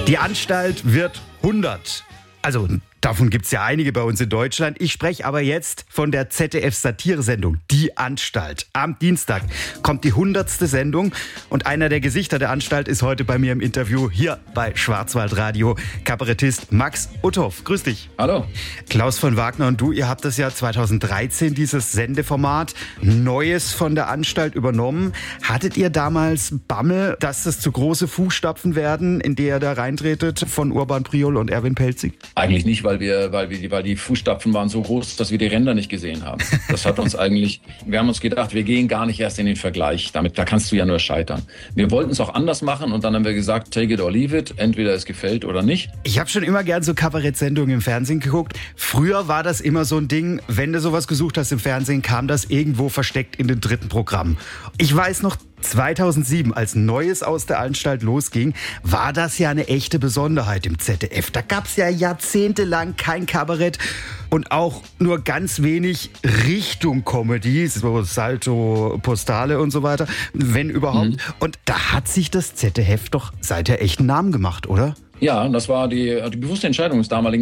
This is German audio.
Die Anstalt wird 100. Also davon gibt es ja einige bei uns in Deutschland. Ich spreche aber jetzt von der ZDF-Satiresendung Die Anstalt. Am Dienstag kommt die 100. Sendung und einer der Gesichter der Anstalt ist heute bei mir im Interview hier bei Schwarzwaldradio, Kabarettist Max Uthoff. Grüß dich. Hallo. Klaus von Wagner und du, ihr habt das Jahr 2013, dieses Sendeformat Neues von der Anstalt übernommen. Hattet ihr damals Bammel, dass das zu große Fußstapfen werden, in die ihr da reintretet von Urban Priol und Erwin Pelzig? Eigentlich nicht, weil die Fußstapfen waren so groß, dass wir die Ränder nicht gesehen haben. Das hat uns wir haben uns gedacht, wir gehen gar nicht erst in den Vergleich. Da kannst du ja nur scheitern. Wir wollten es auch anders machen und dann haben wir gesagt, take it or leave it. Entweder es gefällt oder nicht. Ich habe schon immer gern so Kabarettsendungen im Fernsehen geguckt. Früher war das immer so ein Ding, wenn du sowas gesucht hast im Fernsehen, kam das irgendwo versteckt in den dritten Programm. Ich weiß noch, 2007, als Neues aus der Anstalt losging, war das ja eine echte Besonderheit im ZDF. Da gab es ja jahrzehntelang kein Kabarett und auch nur ganz wenig Richtung Comedy, so Salto, Postale und so weiter, wenn überhaupt. Und da hat sich das ZDF doch seither echt einen Namen gemacht, oder? Ja, das war die bewusste Entscheidung des damaligen